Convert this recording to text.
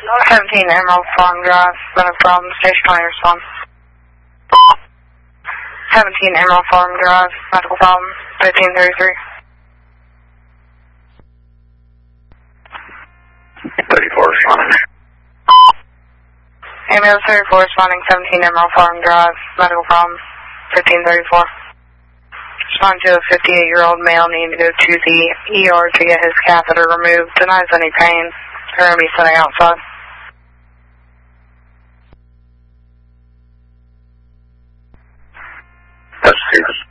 17 Emerald Farm Drive, medical problem, station 20 response. 17 Emerald Farm Drive, medical problem, 1533. 34 responding. Ambulance 34 responding, 17 Emerald Farm Drive, medical problem, 1534. Respond to a 58-year-old male needing to go to the ER to get his catheter removed. Denies any pain. They're going to be sitting outside. That's serious.